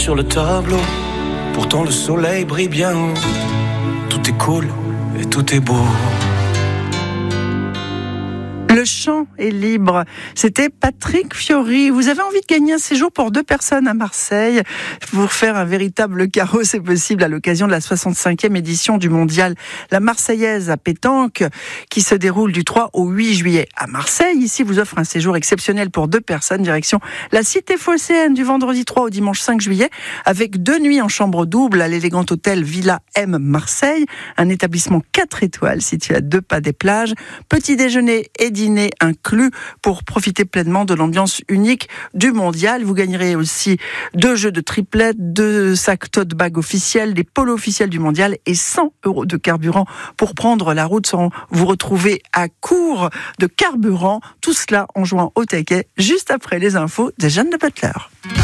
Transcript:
sur le tableau. Pourtant le soleil brille bien haut. Tout est cool et tout est beau. Le chant est libre. C'était Patrick Fiori. Vous avez envie de gagner un séjour pour 2 personnes à Marseille. Pour faire un véritable carreau, c'est possible à l'occasion de la 65e édition du mondial La Marseillaise à pétanque qui se déroule du 3 au 8 juillet à Marseille. Ici, vous offre un séjour exceptionnel pour 2 personnes, direction la Cité phocéenne du vendredi 3 au dimanche 5 juillet avec 2 nuits en chambre double à l'élégant hôtel Villa M Marseille, un établissement 4 étoiles situé à 2 pas des plages. Petit déjeuner et dîner inclus pour profiter pleinement de l'ambiance unique du mondial. Vous gagnerez aussi 2 jeux de triplette, 2 sacs tote bag officiels, des polos officiels du mondial et 100 € de carburant pour prendre la route sans vous retrouver à court de carburant. Tout cela en jouant au taquet juste après les infos de Jeanne de Butler.